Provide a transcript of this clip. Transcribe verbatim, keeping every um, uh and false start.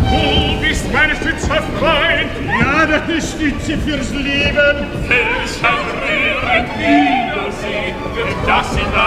Du bist meine Stütze, Freund. Ja, deine Stütze fürs Leben. Welcher Wiedersehen, das in